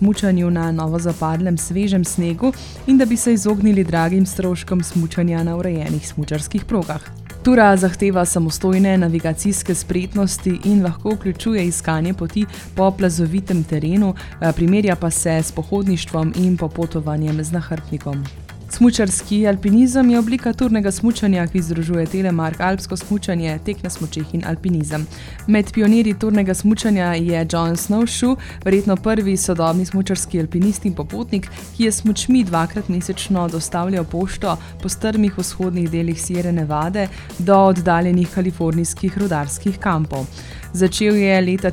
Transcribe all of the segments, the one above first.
smučanju na novozapadlem svežem snegu in da bi se izognili dragim stroškom smučanja na urejenih smučarskih progah. Tura zahteva samostojne navigacijske spretnosti in lahko vključuje iskanje poti po plazovitem terenu, primerja pa se s pohodništvom in popotovanjem z nahrbtnikom. Smučarski alpinizem je oblika turnega smučanja, ki združuje telemark, alpsko smučanje, tek na smučeh in alpinizem. Med pionirji turnega smučanja je John Snowshoe, verjetno prvi sodobni smučarski alpinist in popotnik, ki je s smučmi 2-krat mesečno dostavljal pošto po strmih vzhodnih delih Sierre Nevade do oddaljenih kalifornijskih rudarskih kampov. Začel je leta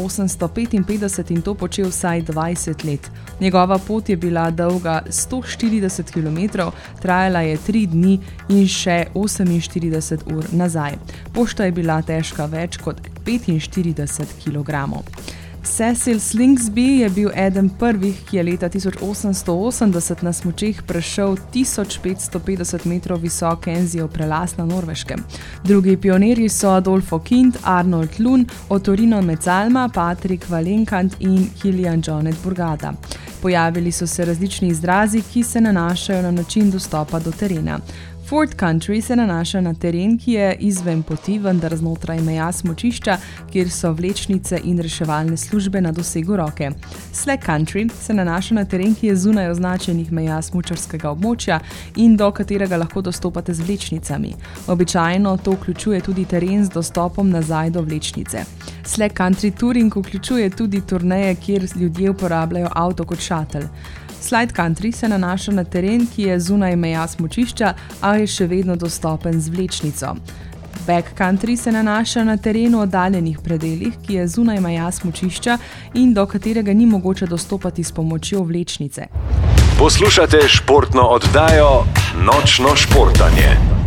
1855 in to počel vsaj 20 let. Njegova pot je bila dolga 140 km, trajala je 3 dni in še 48 ur nazaj. Pošta je bila težka več kot 45 kg. Cecil Slingsby je bil eden prvih, ki je leta 1880 na smučeh prešel 1550 metrov visok Kenzijev prelaz na Norveškem. Drugi pionirji so Adolfo Kind, Arnold Lund, Ottorino Mezzalma, Patrick Valenkant in Kilian Jonet Burgada. Pojavili so se različni izrazi, ki se nanašajo na način dostopa do terena. Ford Country se nanaša na teren, ki je izven poti, vendar znotraj meja smučišča, kjer so vlečnice in reševalne službe na dosegu roke. Slack Country se nanaša na teren, ki je zunaj označenih meja smučarskega območja in do katerega lahko dostopate z vlečnicami. Običajno to vključuje tudi teren z dostopom nazaj do vlečnice. Slack Country Touring vključuje tudi turneje, kjer ljudje uporabljajo avto kot šatel. Slide Country se nanaša na teren, ki je zunaj meja smučišča, a je še vedno dostopen z vlečnico. Backcountry se nanaša na teren v oddaljenih predelih, ki je zunaj meja smučišča in do katerega ni mogoče dostopati s pomočjo vlečnice. Poslušate športno oddajo Nočno športanje.